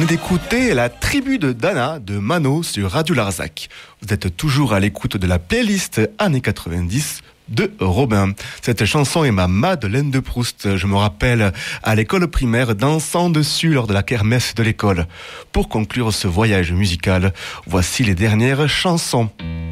venez d'écouter La tribu de Dana de Mano sur Radio Larzac. Vous êtes toujours à l'écoute de la playlist années 90 de Robin. Cette chanson est ma Madeleine de Proust. Je me rappelle à l'école primaire dansant dessus lors de la kermesse de l'école. Pour conclure ce voyage musical, voici les dernières chansons.